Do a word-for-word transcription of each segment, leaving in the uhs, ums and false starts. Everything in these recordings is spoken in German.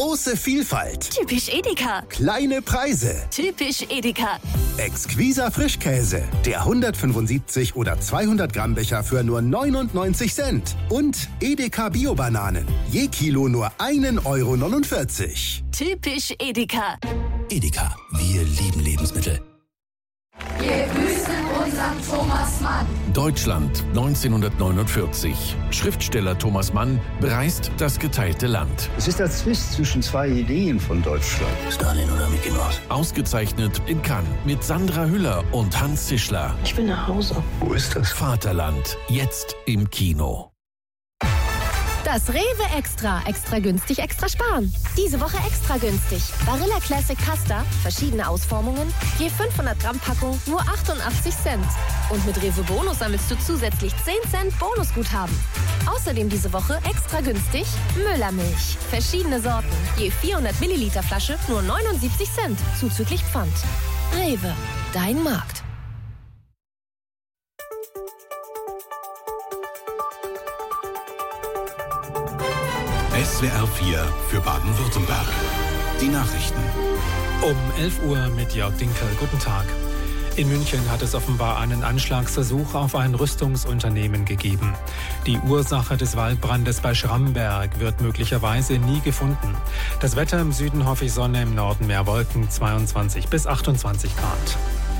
Große Vielfalt. Typisch Edeka. Kleine Preise. Typisch Edeka. Exquiser Frischkäse. Der hundertfünfundsiebzig oder zweihundert Gramm Becher für nur neunundneunzig Cent. Und Edeka Bio-Bananen. Je Kilo nur ein Euro neunundvierzig. Typisch Edeka. Edeka, wir lieben Lebensmittel. Wir grüßen unseren Thomas Mann. Deutschland neunzehnhundertneunundvierzig. Schriftsteller Thomas Mann bereist das geteilte Land. Es ist der Zwist zwischen zwei Ideen von Deutschland. Stalin oder Mickey Mouse? Ausgezeichnet in Cannes mit Sandra Hüller und Hans Zischler. Ich will nach Hause. Wo ist das? Vaterland, jetzt im Kino. Das Rewe Extra. Extra günstig, extra sparen. Diese Woche extra günstig. Barilla Classic Pasta, verschiedene Ausformungen, je fünfhundert Gramm Packung, nur achtundachtzig Cent. Und mit Rewe Bonus sammelst du zusätzlich zehn Cent Bonusguthaben. Außerdem diese Woche extra günstig Müllermilch. Verschiedene Sorten, je vierhundert Milliliter Flasche, nur neunundsiebzig Cent, zuzüglich Pfand. Rewe, dein Markt. S W R vier für Baden-Württemberg. Die Nachrichten. Um elf Uhr mit Jörg Dinkel. Guten Tag. In München hat es offenbar einen Anschlagsversuch auf ein Rüstungsunternehmen gegeben. Die Ursache des Waldbrandes bei Schramberg wird möglicherweise nie gefunden. Das Wetter im Süden hoffe ich Sonne, im Norden mehr Wolken, zweiundzwanzig bis achtundzwanzig Grad.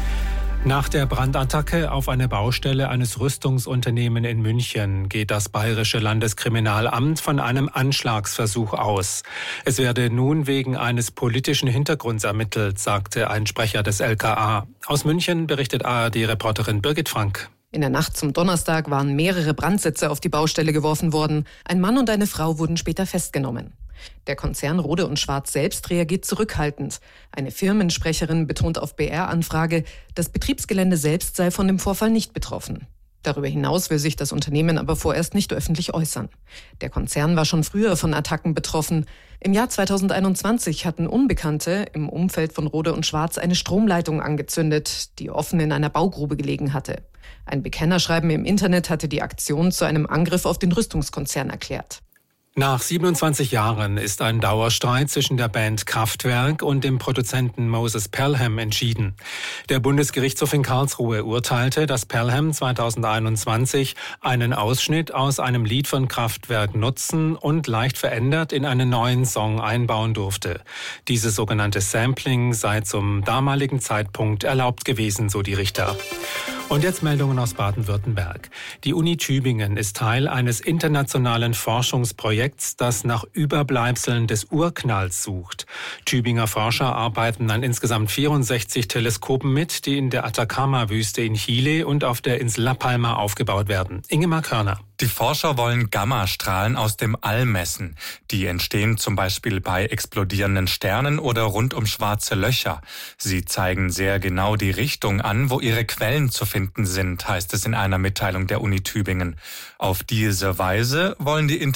Nach der Brandattacke auf eine Baustelle eines Rüstungsunternehmens in München geht das Bayerische Landeskriminalamt von einem Anschlagsversuch aus. Es werde nun wegen eines politischen Hintergrunds ermittelt, sagte ein Sprecher des L K A. Aus München berichtet A R D-Reporterin Birgit Frank. In der Nacht zum Donnerstag waren mehrere Brandsätze auf die Baustelle geworfen worden. Ein Mann und eine Frau wurden später festgenommen. Der Konzern Rohde und Schwarz selbst reagiert zurückhaltend. Eine Firmensprecherin betont auf B R-Anfrage, das Betriebsgelände selbst sei von dem Vorfall nicht betroffen. Darüber hinaus will sich das Unternehmen aber vorerst nicht öffentlich äußern. Der Konzern war schon früher von Attacken betroffen. Im Jahr zweitausendeinundzwanzig hatten Unbekannte im Umfeld von Rohde und Schwarz eine Stromleitung angezündet, die offen in einer Baugrube gelegen hatte. Ein Bekennerschreiben im Internet hatte die Aktion zu einem Angriff auf den Rüstungskonzern erklärt. Nach siebenundzwanzig Jahren ist ein Dauerstreit zwischen der Band Kraftwerk und dem Produzenten Moses Pelham entschieden. Der Bundesgerichtshof in Karlsruhe urteilte, dass Pelham zweitausendeinundzwanzig einen Ausschnitt aus einem Lied von Kraftwerk nutzen und leicht verändert in einen neuen Song einbauen durfte. Dieses sogenannte Sampling sei zum damaligen Zeitpunkt erlaubt gewesen, so die Richter. Und jetzt Meldungen aus Baden-Württemberg. Die Uni Tübingen ist Teil eines internationalen Forschungsprojekts, das nach Überbleibseln des Urknalls sucht. Tübinger Forscher arbeiten an insgesamt vierundsechzig Teleskopen mit, die in der Atacama-Wüste in Chile und auf der Insel La Palma aufgebaut werden. Ingemar Körner. Die Forscher wollen Gammastrahlen aus dem All messen. Die entstehen zum Beispiel bei explodierenden Sternen oder rund um schwarze Löcher. Sie zeigen sehr genau die Richtung an, wo ihre Quellen zu finden sind, heißt es in einer Mitteilung der Uni Tübingen. Auf diese Weise wollen die